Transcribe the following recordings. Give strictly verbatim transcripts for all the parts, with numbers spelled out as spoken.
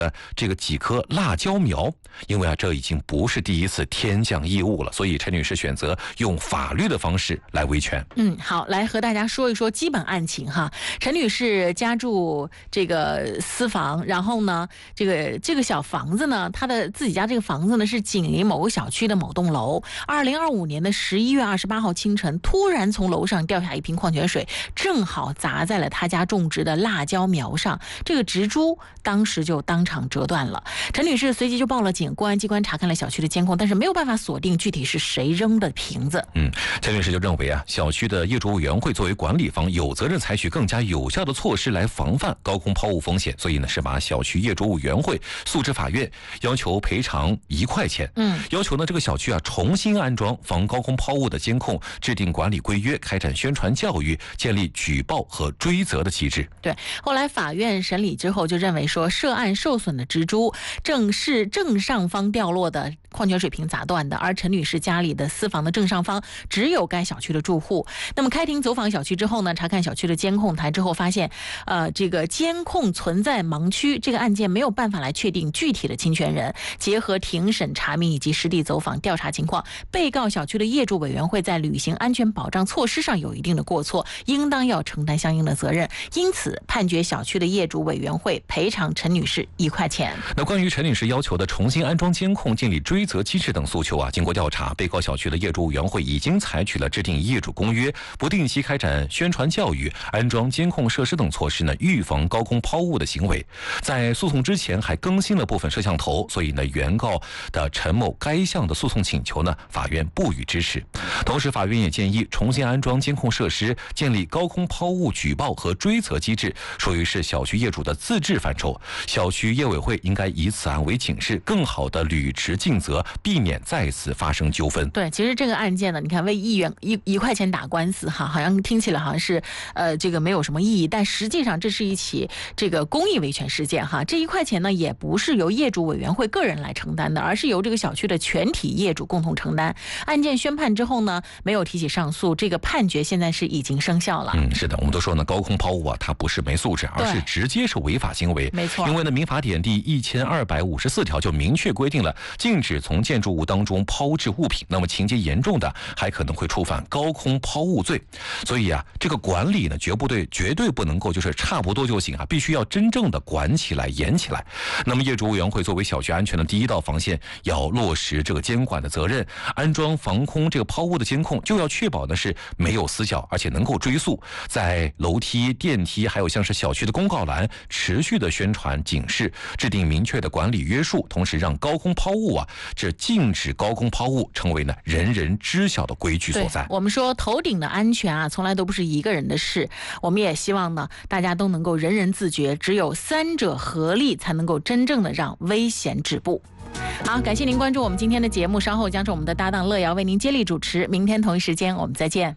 呃，这个几棵辣椒苗，因为啊，这已经不是第一次天降异物了，所以陈女士选择用法律的方式来维权。 嗯，好，来和大家说一说基本案情哈。陈女士家住这个私房，然后呢，这个这个小房子呢，她的自己家这个房子呢是紧邻某个小区的某栋楼。二零二五年的十一月二十八号清晨，突然从楼上掉下一瓶矿泉水，正好砸在了她家种植的辣椒苗上，这个植株当时就当场折断了。陈女士随即就报了警，公安机关查看了小区的监控，但是没有办法锁定具体是谁扔的瓶子。 嗯，陈女士就认为啊，小区的业主委员会作为管理方，有责任采取更加有效的措施来防范高空抛物风险，所以呢是把小区业主委员会诉至法院，要求赔偿一块钱。 嗯， 要求呢这个小区啊重新安装防高空抛物的监控，制定管理规约，开展宣传教育，建立举报和追责的机制。 对，后来法院审理之后就认为说，涉案受损的植株正是正上方掉落的矿泉水瓶砸断的，而陈女士家里的私房的正上方只有该小区的住户。那么开庭走访小区之后呢，查看小区的监控台之后发现，呃，这个监控存在盲区，这个案件没有办法来确定具体的侵权人。结合庭审查明以及实地走访调查情况，被告小区的业主委员会在履行安全保障措施上有一定的过错，应当要承担相应的责任，因此判决小区的业主委员会赔偿陈女士一块钱。 那关于陈女士要求的重新安装监控、建立追责机制等诉求啊，经过调查，被告小区的业主委员会已经采取了制定业主公约、不定期开展宣传教育、安装监控设施等措施呢，预防高空抛物的行为。在诉讼之前还更新了部分摄像头，所以呢，原告的陈某该项的诉讼请求呢，法院不予支持。同时，法院也建议重新安装监控设施，建立高空抛物举报和追责机制，属于是小区业主的自治范畴。小区业委会应该以此案为警示，更好的履职尽责，避免再次发生纠纷。 对，其实这个案件呢，你看为一元一一块钱打官司哈，好像听起来好像是呃这个没有什么意义，但实际上这是一起这个公益维权事件哈。这一块钱呢，也不是由业主委员会个人来承担的，而是由这个小区的全体业主共同承担。案件宣判之后呢，没有提起上诉，这个判决现在是已经生效了。 嗯，是的，我们都说呢，高空抛物啊，它不是没素质，而是直接是违法行为。 没错， 因为呢，民法典第一千二百五十四条就明确规定了，禁止从建筑物当中抛掷物品，那么情节严重的还可能会触犯高空抛物罪。所以啊，这个管理呢，绝不对，绝对不能够就是差不多就行啊，必须要真正的管起来、严起来。那么业主委员会作为小区安全的第一道防线，要落实这个监管的责任，安装防空这个抛物的监控，就要确保的是没有死角，而且能够追溯。在楼梯、电梯，还有像是小区的公告栏，持续的宣传警示，制定明确的管理约束，同时让高空抛物啊，这禁止高空抛物成为呢人人知晓的规矩所在。 我们说头顶的安全啊，从来都不是一个人的事，我们也希望呢，大家都能够人人自觉，只有三者合力，才能够真正的让危险止步。好，感谢您关注我们今天的节目，稍后将是我们的搭档乐瑶为您接力主持，明天同一时间我们再见。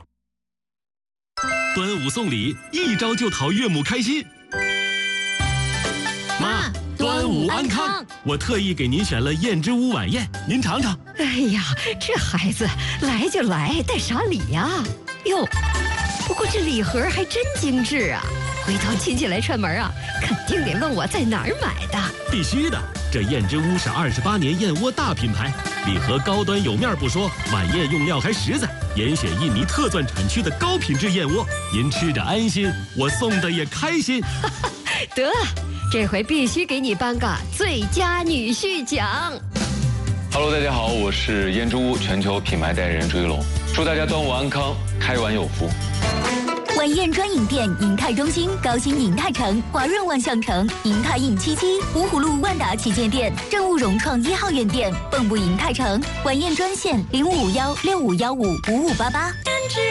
端午送礼，一招就讨岳母开心。妈，端午安康！我特意给您选了燕之屋晚宴，您尝尝。 哎呀，这孩子来就来，带啥礼呀？哟，不过这礼盒还真精致啊！回头亲戚来串门啊，肯定得问我在哪儿买的。 必须的，这燕之屋是二十八年燕窝大品牌，礼盒高端有面不说，晚宴用料还实在，严选印尼特钻产区的高品质燕窝，您吃着安心，我送的也开心。 得，这回必须给你颁个最佳女婿奖。 Hello， 大家好，我是燕之屋全球品牌代言人朱一龙，祝大家端午安康，开碗有福。 晚宴专营店：银泰中心、高新银泰城、华润万象城、银泰印七七、芜湖路万达旗舰店、正务融创一号院店、蚌埠银泰城。晚宴专线：零五幺六五幺五五五八八。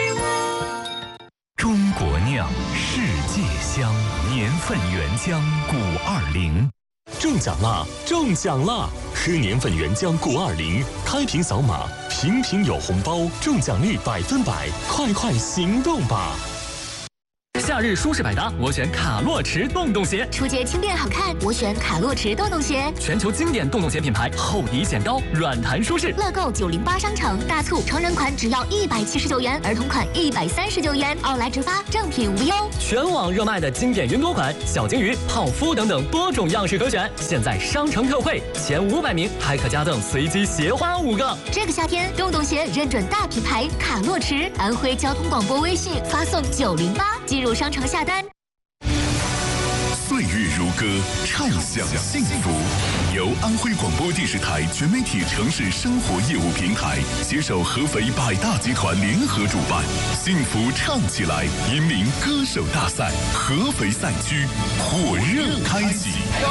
中国酿，世界香，年份原浆古二零。 中奖啦！中奖啦！喝年份原浆古二零，开瓶扫码，瓶瓶有红包，中奖率百分百，快快行动吧！ 下夏日舒适百搭，我选卡洛驰洞洞鞋； 出街轻便好看，我选卡洛驰洞洞鞋。 全球经典洞洞鞋品牌，厚底显高，软弹舒适。 乐购九零八商城大促，成人款只要一百七十九元，儿童款一百三十九元，奥莱直发，正品无忧。 全网热卖的经典云朵款、小金鱼、泡芙等等多种样式可选，现在商城特惠，前五百名还可加赠随机鞋花五个。 这个夏天，洞洞鞋认准大品牌卡洛驰，安徽交通广播微信发送九零八进入商城下单。 岁月如歌，畅享幸福。由安徽广播电视台全媒体城市生活业务平台携手合肥百大集团联合主办，幸福唱起来引领歌手大赛合肥赛区火热开启。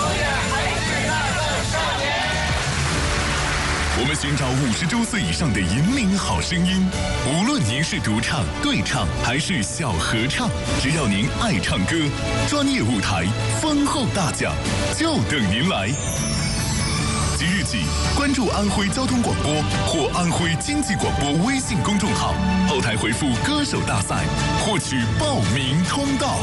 我们寻找五十周岁以上的引领好声音，无论您是独唱、对唱还是小合唱，只要您爱唱歌，专业舞台、丰厚大奖就等您来。即日起，关注安徽交通广播或安徽经济广播微信公众号，后台回复“歌手大赛”，获取报名通道。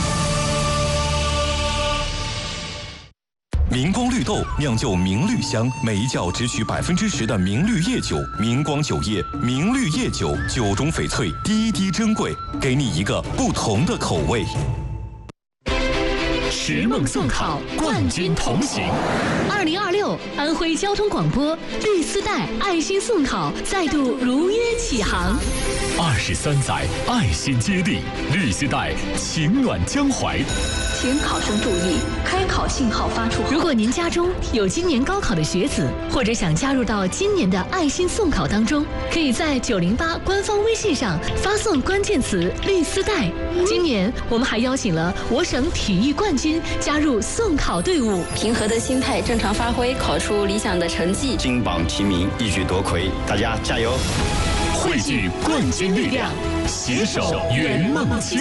明光绿豆酿就明绿香，每一窖只取百分之十的明绿叶酒。明光酒业明绿叶酒，酒中翡翠，滴滴珍贵，给你一个不同的口味。 拾梦送考，冠军同行。 二零二六安徽交通广播绿丝带爱心送考再度如约启航。 二十三载爱心接力，绿丝带情暖江淮。 请考生注意，开考信号发出后，如果您家中有今年高考的学子，或者想加入到今年的爱心送考当中，可以在九零八官方微信上发送关键词“绿丝带”。今年我们还邀请了我省体育冠军加入送考队伍， 平和的心态，正常发挥，考出理想的成绩， 金榜题名，一举夺魁，大家加油！ 汇聚冠军力量，携手圆梦清